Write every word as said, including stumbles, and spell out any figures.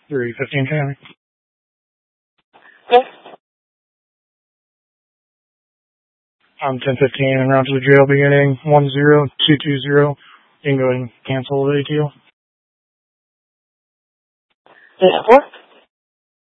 three fifteen County. Yes. I'm ten fifteen and route to the jail beginning one zero two two zero. You can go ahead and cancel the A T O. Yeah, what?